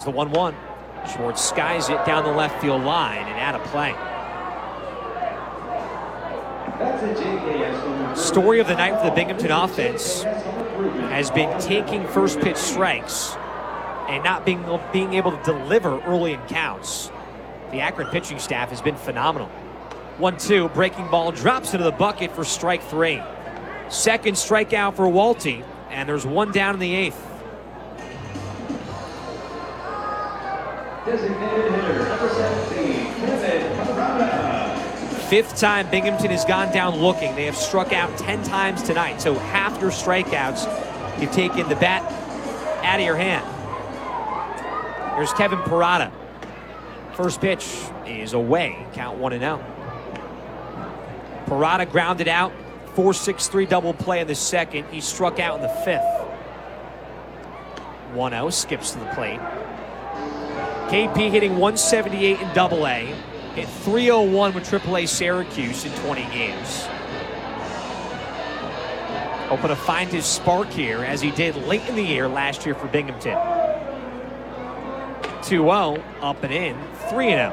the 1-1. Schwartz skies it down the left field line and out of play. Story of the night for the Binghamton offense has been taking first pitch strikes and not being able to deliver early in counts. The Akron pitching staff has been phenomenal. 1-2, breaking ball drops into the bucket for strike 3. Second strikeout for Walty, and there's one down in the 8th. Designated hitter, number 17, Kevin Parada. 5th time Binghamton has gone down looking. They have struck out 10 times tonight, so half your strikeouts, you've taken the bat out of your hand. Here's Kevin Parada. First pitch is away, count 1-0. Parada grounded out, 4-6-3 double play in the second. He struck out in the 5th. 1-0, skips to the plate. KP hitting 178 in Double-A. Hit .301 with AAA Syracuse in 20 games. Hoping to find his spark here, as he did late in the year last year for Binghamton. 2-0, up and in, 3-0.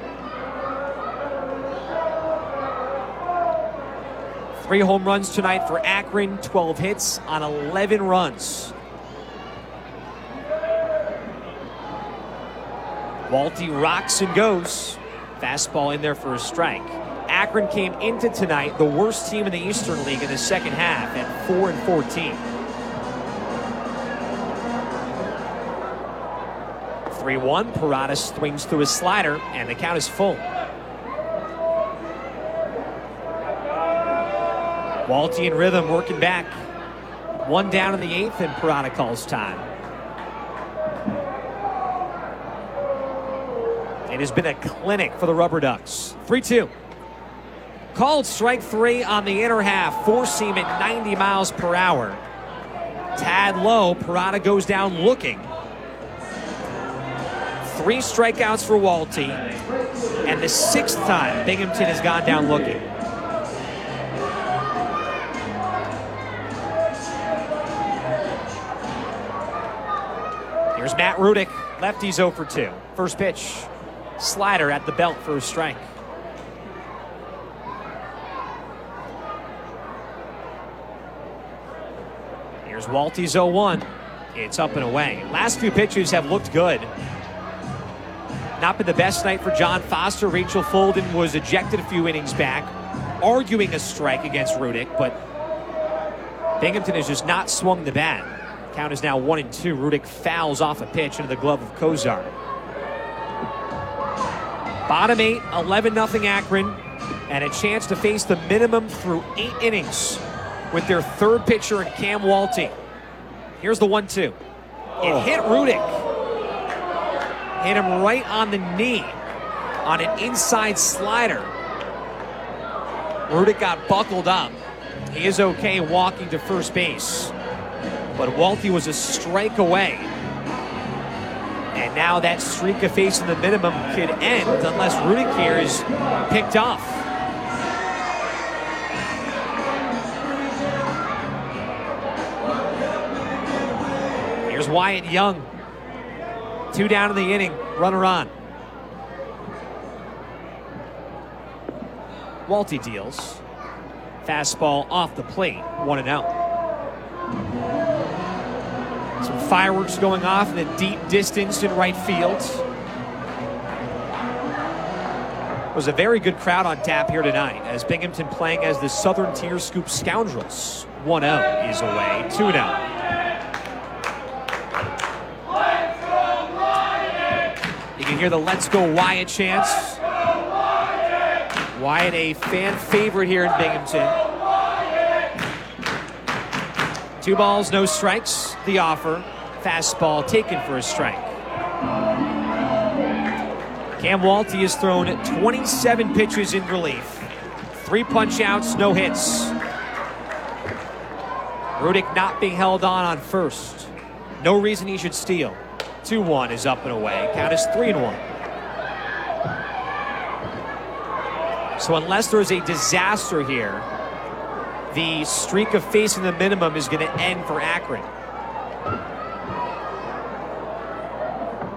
Three home runs tonight for Akron, 12 hits on 11 runs. Walty rocks and goes. Fastball in there for a strike. Akron came into tonight the worst team in the Eastern League in the second half at 4-14. 3-1, Parada swings through his slider, and the count is full. Walty in rhythm, working back. One down in the 8th, and Parada calls time. It has been a clinic for the Rubber Ducks. 3-2. Called strike 3 on the inner half. Four-seam at 90 miles per hour. Tad low, Parada goes down looking. 3 strikeouts for Walty, and the 6th time Binghamton has gone down looking. Here's Matt Rudick, lefties 0 for 2. First pitch, slider at the belt for a strike. Here's Walty's 0-1. It's up and away. Last few pitches have looked good. Not been the best night for John Foster. Rachel Folden was ejected a few innings back, arguing a strike against Rudick, but Binghamton has just not swung the bat. Count is now 1-2. Rudick fouls off a pitch into the glove of Kozar. Bottom 8, 11-0 Akron, and a chance to face the minimum through 8 innings with their third pitcher in Cam Walty. Here's the 1-2. It hit Rudick. Hit him right on the knee on an inside slider. Rudick got buckled up. He is okay walking to first base. But Walty was a strike away. And now that streak of facing the minimum could end unless Rudick here is picked off. Here's Wyatt Young. 2 down in the inning, runner on. Walty deals. Fastball off the plate, 1-0. Some fireworks going off in the deep distance in right field. It was a very good crowd on tap here tonight as Binghamton playing as the Southern Tier Scoop Scoundrels. 1-0 is away, 2-0. You can hear the Let's Go Wyatt chants. Wyatt, a fan favorite here in Binghamton. 2 balls, no strikes. The offer. Fastball taken for a strike. Cam Walty has thrown 27 pitches in relief. 3 punch-outs, no hits. Rudick not being held on first. No reason he should steal. 2-1 is up and away. Count is 3-1. So unless there's a disaster here, the streak of facing the minimum is going to end for Akron.